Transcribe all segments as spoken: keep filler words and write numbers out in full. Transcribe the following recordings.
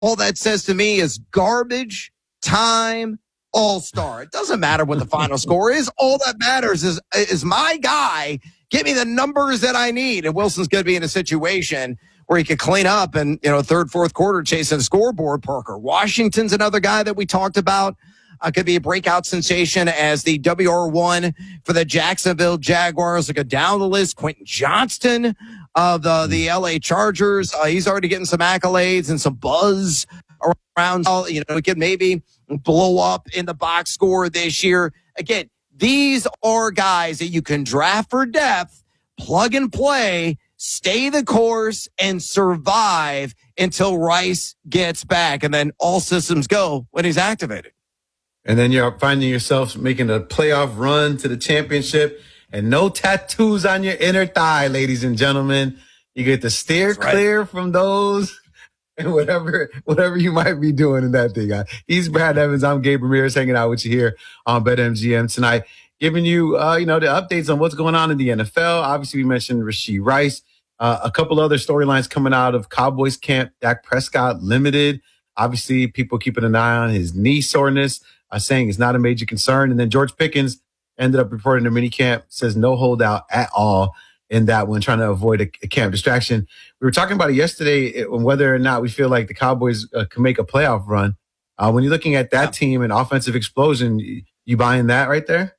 all that says to me is garbage time all-star. It doesn't matter what the final score is. All that matters is, is my guy. Give me the numbers that I need. And Wilson's going to be in a situation where he could clean up and, you know, third, fourth quarter chasing the scoreboard. Parker Washington's another guy that we talked about. Uh, could be a breakout sensation as the W R one for the Jacksonville Jaguars. Look down the list. Quentin Johnston of the, the L A Chargers. Uh, he's already getting some accolades and some buzz around. You know, he could maybe blow up in the box score this year. Again, these are guys that you can draft for depth, plug and play, stay the course, and survive until Rice gets back. And then all systems go when he's activated. And then you're finding yourself making a playoff run to the championship and no tattoos on your inner thigh, ladies and gentlemen. You get to steer That's clear right. from those and whatever whatever you might be doing in that thing. He's Brad Evans. I'm Gabe Ramirez hanging out with you here on BetMGM tonight, giving you, uh, you know, the updates on what's going on in the N F L. Obviously, we mentioned Rashee Rice. Uh, a couple other storylines coming out of Cowboys camp. Dak Prescott limited. Obviously, people keeping an eye on his knee soreness, uh, saying it's not a major concern. And then George Pickens ended up reporting to minicamp, says no holdout at all in that one, trying to avoid a, a camp distraction. We were talking about it yesterday on whether or not we feel like the Cowboys uh, can make a playoff run. Uh, when you're looking at that yeah. team and offensive explosion, you, you buying that right there?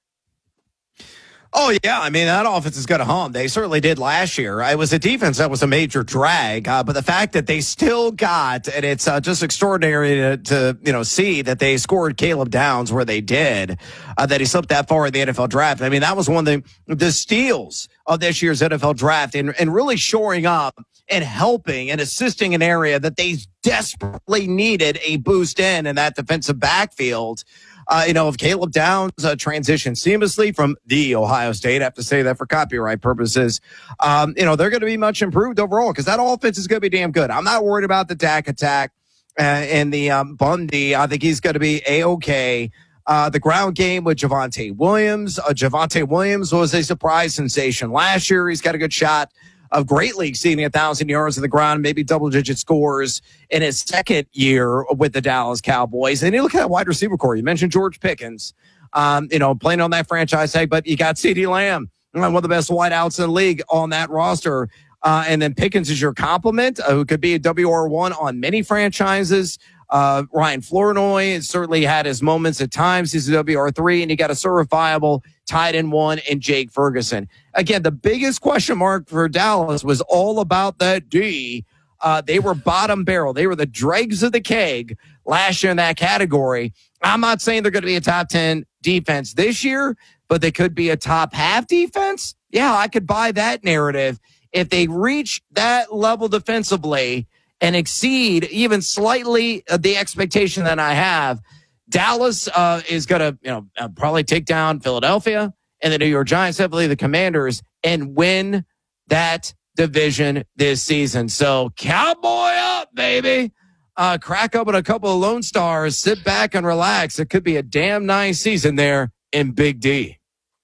Oh, yeah. I mean, that offense is going to hum. They certainly did last year. It was a defense that was a major drag. Uh, but the fact that they still got, and it's uh, just extraordinary to, to, you know, see that they scored Caleb Downs where they did, uh, that he slipped that far in the N F L draft. I mean, that was one of the, the steals of this year's N F L draft and, and really shoring up and helping and assisting an area that they desperately needed a boost in, in that defensive backfield. Uh, you know, if Caleb Downs uh, transitioned seamlessly from the Ohio State, I have to say that for copyright purposes, um, you know, they're going to be much improved overall because that offense is going to be damn good. I'm not worried about the Dak attack uh, and the um, Bundy. I think he's going to be A-okay. Uh, the ground game with Javonte Williams. Uh, Javonte Williams was a surprise sensation last year. He's got a good shot of greatly exceeding a thousand yards on the ground, maybe double-digit scores in his second year with the Dallas Cowboys. And you look at that wide receiver core. You mentioned George Pickens, um, you know, playing on that franchise tag, but you got CeeDee Lamb, one of the best wideouts in the league on that roster. Uh, and then Pickens is your complement, uh, who could be a W R one on many franchises. Uh, Ryan Flournoy has certainly had his moments at times. He's a W R three, and you got a certifiable tight end one in Jake Ferguson. Again, the biggest question mark for Dallas was all about that D. Uh, they were bottom barrel. They were the dregs of the keg last year in that category. I'm not saying they're going to be a top ten defense this year, but they could be a top half defense. Yeah, I could buy that narrative. If they reach that level defensively and exceed even slightly the expectation that I have, Dallas uh, is going to, you know, uh, probably take down Philadelphia and the New York Giants, heavily the Commanders, and win that division this season. So cowboy up, baby. Uh, crack open a couple of Lone Stars, sit back and relax. It could be a damn nice season there in Big D.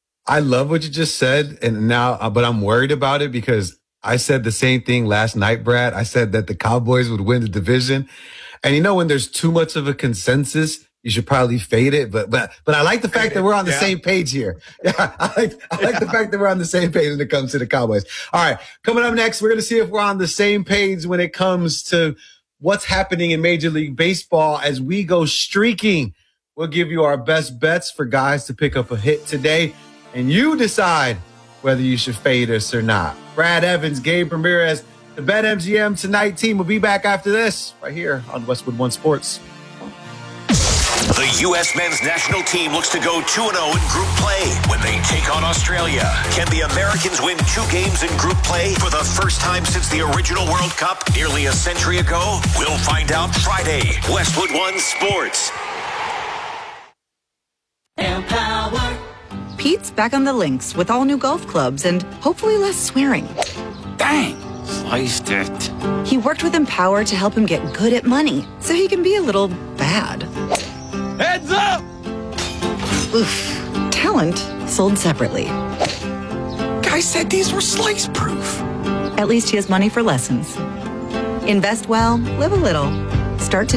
I love what you just said, and now, uh, but I'm worried about it because I said the same thing last night, Brad. I said that the Cowboys would win the division. And you know, when there's too much of a consensus, you should probably fade it. But but but I like the fact that we're on the yeah. same page here. Yeah, I like I like yeah. the fact that we're on the same page when it comes to the Cowboys. All right, coming up next, we're going to see if we're on the same page when it comes to what's happening in Major League Baseball as we go streaking. We'll give you our best bets for guys to pick up a hit today, and you decide whether you should fade us or not. Brad Evans, Gabe Ramirez, the BetMGM Tonight team will be back after this right here on Westwood One Sports. The U S men's national team looks to go two and oh in group play when they take on Australia. Can the Americans win two games in group play for the first time since the original World Cup nearly a century ago? We'll find out Friday. Westwood One Sports. Empower. Pete's back on the links with all new golf clubs and hopefully less swearing. Dang, sliced it. He worked with Empower to help him get good at money so he can be a little bad. Heads up! Oof. Talent sold separately. Guy said these were slice proof. At least he has money for lessons. Invest well, live a little. Start